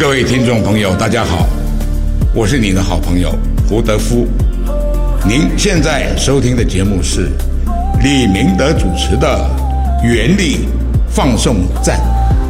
各位听众朋友，大家好，我是你的好朋友胡德夫。您现在收听的节目是李明德主持的原力放送站。